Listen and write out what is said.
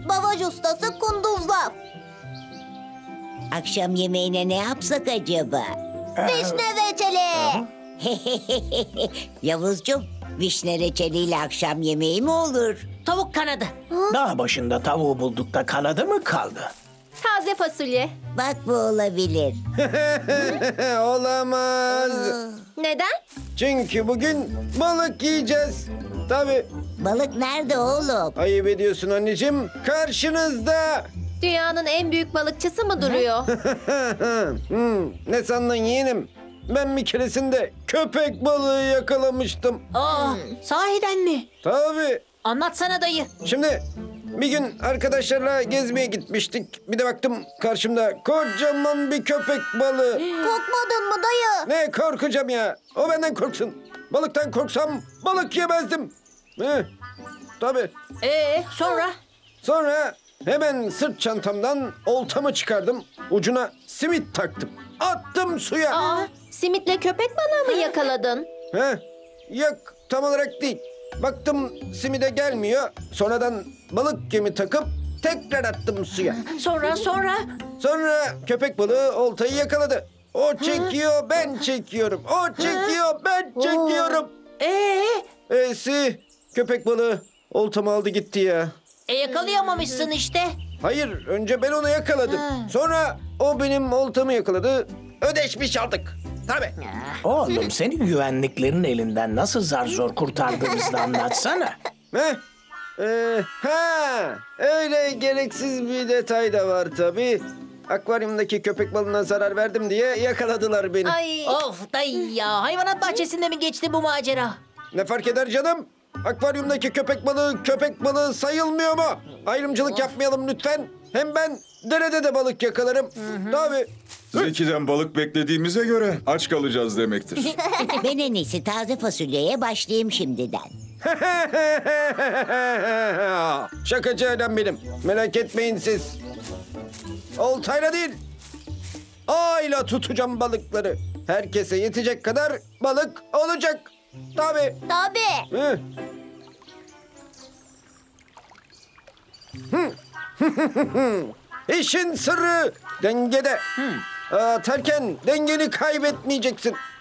Bavaj ustası kunduzlar. Akşam yemeğine ne yapsak acaba? Vişne reçeli. Yavuzcuğum, vişne reçeliyle akşam yemeği mi olur? Tavuk kanadı. Dağ başında tavuğu bulduk da kanadı mı kaldı? Taze fasulye. Bak bu olabilir. Olamaz. Neden? Çünkü bugün balık yiyeceğiz. Tabii. Balık nerede oğlum? Ayıp ediyorsun anneciğim. Karşınızda. Dünyanın en büyük balıkçısı mı duruyor? Ne sandın yeğenim? Ben bir keresinde köpek balığı yakalamıştım. Aa, sahiden mi? Tabii. Anlatsana dayı. Şimdi bir gün arkadaşlarla gezmeye gitmiştik. Bir de baktım karşımda kocaman bir köpek balığı. Korkmadın mı dayı? Ne korkacağım ya? O benden korksun. Balıktan korksam balık yemezdim. Tabii. Sonra? Sonra hemen sırt çantamdan oltamı çıkardım. Ucuna simit taktım. Attım suya. Aa, simitle köpek balığı mı yakaladın? Yok, tam olarak değil. Baktım simide gelmiyor. Sonradan balık yemi takıp tekrar attım suya. Sonra? Sonra köpek balığı oltayı yakaladı. O çekiyor, ben çekiyorum. O çekiyor, ben çekiyorum. Köpek balığı oltamı aldı gitti ya. Yakalayamamışsın işte. Hayır, önce ben onu yakaladım. Sonra o benim oltamı yakaladı. Ödeşmiş aldık. Tabii. Oğlum seni güvenliklerin elinden nasıl zar zor kurtardığımızı da anlatsana. Öyle gereksiz bir detay da var tabii. Akvaryumdaki köpek balığına zarar verdim diye yakaladılar beni. Ay. Of dayı ya, hayvanat bahçesinde mi geçti bu macera? Ne fark eder canım? Akvaryumdaki köpek balığı sayılmıyor mu? Ayrımcılık yapmayalım lütfen. Hem ben derede de balık yakalarım. Tabii. Zeki'den balık beklediğimize göre aç kalacağız demektir. Ben en iyisi taze fasulyeye başlayayım şimdiden. Şakacı adam benim. Merak etmeyin siz. Oltayla değil. Ağıyla tutacağım balıkları. Herkese yetecek kadar balık olacak. Tabii. Tabii. İşin sırrı dengede. Atarken dengeni kaybetmeyeceksin.